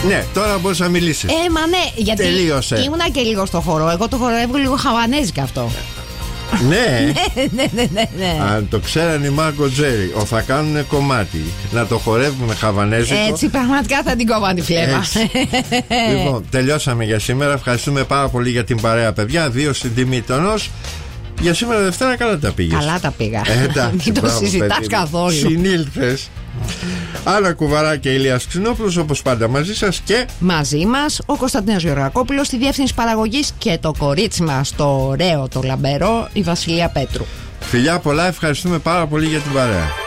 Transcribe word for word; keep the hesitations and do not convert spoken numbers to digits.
Ναι, τώρα μπορείς να μιλήσεις. Ε, μα ναι, γιατί τελείωσε. Ήμουνα και λίγο στο χορό. Εγώ το χορεύω λίγο χαβανέζικα αυτό. Ναι. ναι, ναι, ναι, ναι. Αν το ξέρανε οι Μάρκο Τζέρι, ο θα κάνουν κομμάτι να το χορεύουμε χαβανέζικο. Έτσι, πραγματικά θα την κόβαν τη φλέβα. Λοιπόν, τελειώσαμε για σήμερα. Ευχαριστούμε πάρα πολύ για την παρέα, παιδιά. Δύο στην τιμή τονός. Για σήμερα Δευτέρα καλά τα πήγες. Καλά τα πήγα. Ε, εντάξει, μην το μπράβο, συζητάς παιδί. καθόλου. Συνήλθες. Άννα Κουβαρά και Ηλίας Ξινόπουλος, όπως πάντα μαζί σας. Και μαζί μας ο Κωνσταντίνος Γεωργακόπουλος στη διεύθυνση παραγωγής και το κορίτσι μας, το ωραίο, το λαμπερό, η Βασιλεία Πέτρου. Φιλιά πολλά, ευχαριστούμε πάρα πολύ για την παρέα.